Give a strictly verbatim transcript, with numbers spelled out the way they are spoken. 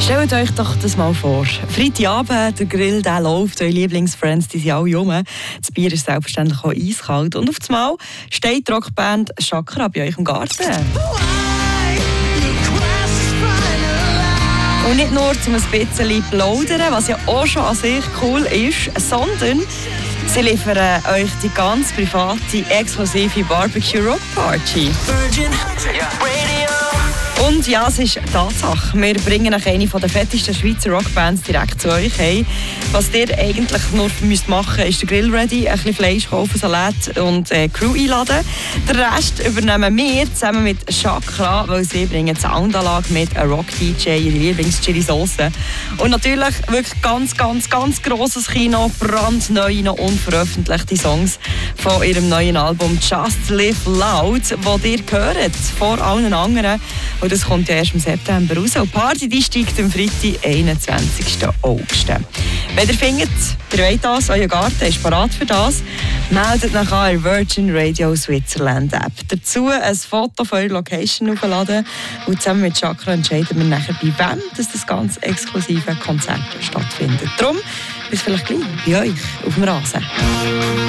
Stellt euch doch das mal vor. Freitagabend, der Grill der läuft, eure Lieblingsfriends die sind alle rum. Das Bier ist selbstverständlich auch eiskalt. Und auf einmal steht die Rockband Chakra bei euch im Garten. Und nicht nur zum ein bisschen plaudern, was ja auch schon an sich cool ist, sondern sie liefern euch die ganz private, exklusive Barbecue Rock Party. Und ja, es ist Tatsache. Wir bringen euch eine der fettesten Schweizer Rockbands direkt zu euch. Hey, was ihr eigentlich nur müsst machen müsst, ist der Grill ready, ein bisschen Fleisch kaufen, Salat und äh, Crew einladen. Den Rest übernehmen wir zusammen mit Chakra, weil sie bringen die Soundanlage mit, einem Rock-D J, ihre Lieblings-Chili-Sauce. Und natürlich wirklich ganz, ganz, ganz grosses Kino, brandneue, noch unveröffentlichte Songs von ihrem neuen Album Just Live Loud, das ihr hört, vor allen anderen. Und das kommt ja erst im September raus. Und die Party die steigt am Freitag, einundzwanzigsten August. Wenn ihr findet, ihr wollt das, euer Garten ist bereit für das, meldet euch an der Virgin Radio Switzerland App. Dazu ein Foto von eurer Location aufladen und zusammen mit Chakra entscheiden wir nachher, bei wem das, das ganz exklusive Konzert stattfindet. Darum bis vielleicht gleich bei euch auf dem Rasen.